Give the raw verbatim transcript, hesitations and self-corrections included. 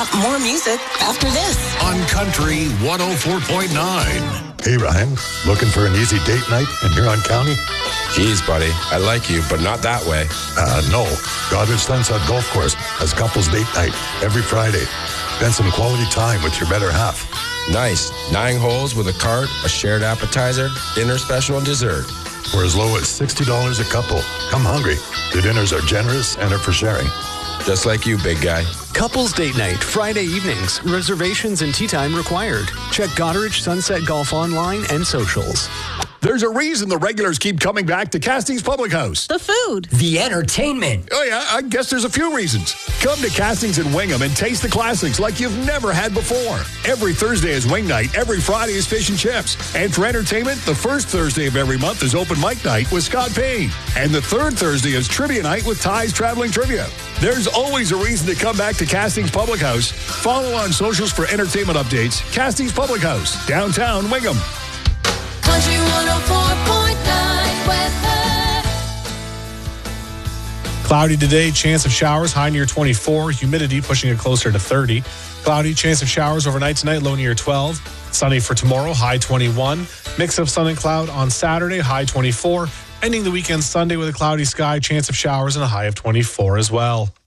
More music after this. On Country one oh four point nine. Hey, Ryan. Looking for an easy date night in Huron County? Geez, buddy. I like you, but not that way. Uh, no. Goddard Sunset Golf Course has couples date night every Friday. Spend some quality time with your better half. Nice. Nine holes with a cart, a shared appetizer, dinner special, and dessert. For as low as sixty dollars a couple. Come hungry. The dinners are generous and are for sharing. Just like you, big guy. Couples date night, Friday evenings. Reservations and tea time required. Check Goddard Sunset Golf online and socials. There's a reason the regulars keep coming back to Castings Public House. The food. The entertainment. Oh, yeah, I guess there's a few reasons. Come to Castings in Wingham and taste the classics like you've never had before. Every Thursday is wing night. Every Friday is fish and chips. And for entertainment, the first Thursday of every month is open mic night with Scott Payne. And the third Thursday is trivia night with Ty's Traveling Trivia. There's always a reason to come back to Castings Public House. Follow on socials for entertainment updates. Castings Public House, downtown Wingham. Country one oh four point nine weather. Cloudy today, chance of showers, high near twenty-four. Humidity pushing it closer to thirty. Cloudy, chance of showers overnight tonight, low near twelve. Sunny for tomorrow, high twenty-one. Mix of sun and cloud on Saturday, high twenty-four. Ending the weekend Sunday with a cloudy sky, chance of showers and a high of twenty-four as well.